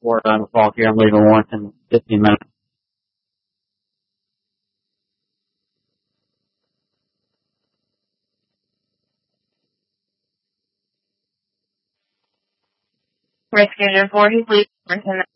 We're on the call here. I'm leaving once in 15 minutes. Rescue 4, he's leaving.